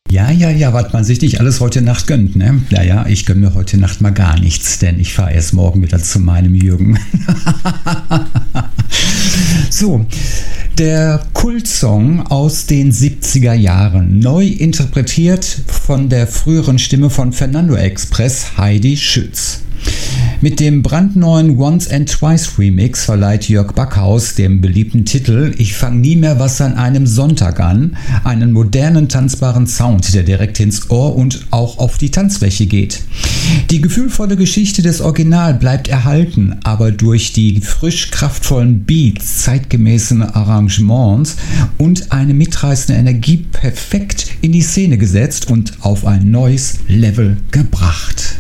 Ja, was man sich nicht alles heute Nacht gönnt, ne? Ja, ich gönne mir heute Nacht mal gar nichts, denn ich fahre erst morgen wieder zu meinem Jürgen. So, der Kultsong aus den 70er Jahren, neu interpretiert von der früheren Stimme von Fernando Express, Heidi Schütz. Mit dem brandneuen Once and Twice Remix verleiht Jörg Backhaus dem beliebten Titel Ich fang nie mehr was an einem Sonntag an einen modernen, tanzbaren Sound, der direkt ins Ohr und auch auf die Tanzfläche geht. Die gefühlvolle Geschichte des Original bleibt erhalten, aber durch die frisch kraftvollen Beats, zeitgemäßen Arrangements und eine mitreißende Energie perfekt in die Szene gesetzt und auf ein neues Level gebracht.